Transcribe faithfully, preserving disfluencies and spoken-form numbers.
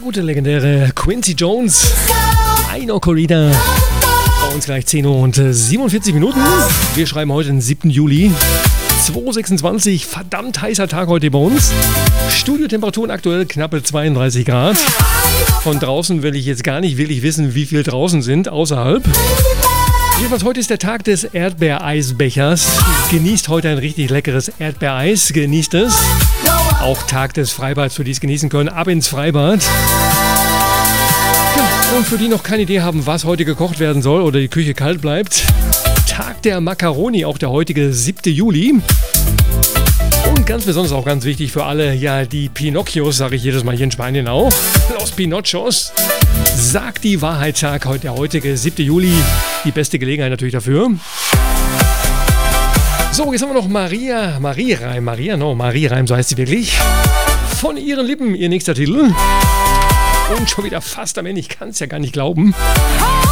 gute legendäre Quincy Jones. I Know Corrida. Bei uns gleich zehn Uhr und siebenundvierzig Minuten. Wir schreiben heute den siebten Juli. zweitausendsechsundzwanzig, verdammt heißer Tag heute bei uns. Studiotemperaturen aktuell knappe zweiunddreißig Grad. Von draußen will ich jetzt gar nicht wirklich wissen, wie viel draußen sind, außerhalb. Jedenfalls heute ist der Tag des Erdbeereisbechers. Genießt heute ein richtig leckeres Erdbeereis, genießt es. Auch Tag des Freibads, für die es genießen können, ab ins Freibad. Ja, und für die noch keine Idee haben, was heute gekocht werden soll oder die Küche kalt bleibt. Tag der Macaroni, auch der heutige siebte Juli. Und ganz besonders auch ganz wichtig für alle, ja, die Pinocchios, sage ich jedes Mal hier in Spanien auch. Los Pinocchios. Sagt die Wahrheit-Tag, heute der heutige siebte Juli. Die beste Gelegenheit natürlich dafür. So, jetzt haben wir noch Maria, Marie Reim, Maria, no, Marie Reim, so heißt sie wirklich. Von ihren Lippen, ihr nächster Titel. Und schon wieder fast am Ende, ich kann es ja gar nicht glauben.